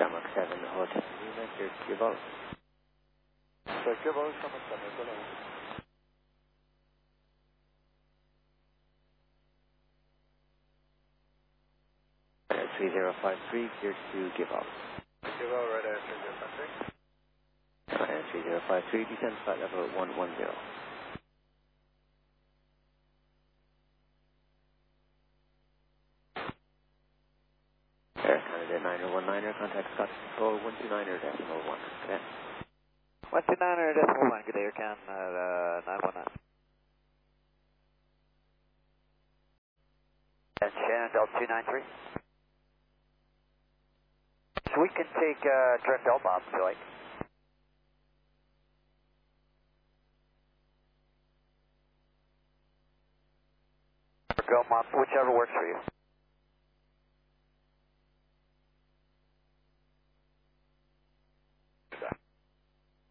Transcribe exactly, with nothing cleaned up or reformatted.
Shamrock seven, Hotel Lima, here to give out. So give out Shamrock seven, go ahead. three zero five three, here to give out. Give out right after zero five three. Right, three zero five three, descend flight level one one zero. Air Canada niner one niner, contact Scottish Control one two niner decimal one. Okay. one two niner decimal one, good day, Air Can uh, nine one nine. And Shannon Delta two nine three. So we can take uh, direct L B O B if you like. Or go mop, whichever works for you.